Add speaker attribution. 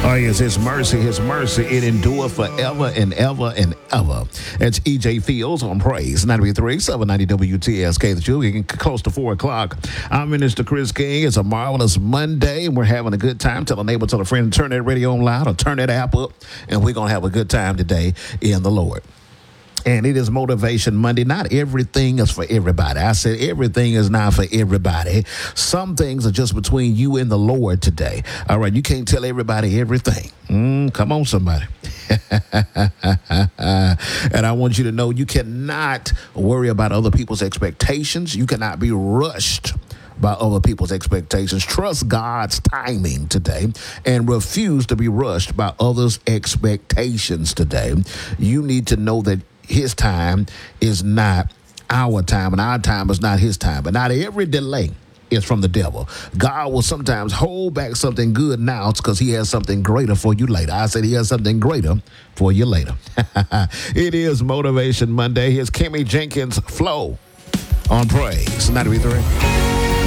Speaker 1: Oh, yes, His mercy, it endureth forever and ever and ever. It's EJ Fields on Praise 93.3, 790 WTSK. The Jew, getting close to 4 o'clock. I'm Minister Chris King. It's a marvelous Monday, and we're having a good time. Tell a neighbor, tell a friend, turn that radio on loud or turn that app up, and we're going to have a good time today in the Lord. And it is Motivation Monday. Not everything is for everybody. I said everything is not for everybody. Some things are just between you and the Lord today. All right, you can't tell everybody everything. Come on, somebody. And I want you to know you cannot worry about other people's expectations. You cannot be rushed by other people's expectations. Trust God's timing today and refuse to be rushed by others' expectations today. You need to know that His time is not our time, and our time is not His time. But not every delay is from the devil. God will sometimes hold back something good now because He has something greater for you later. I said He has something greater for you later. It is Motivation Monday. Here's Kimmy Jenkins Flow on Praise 93.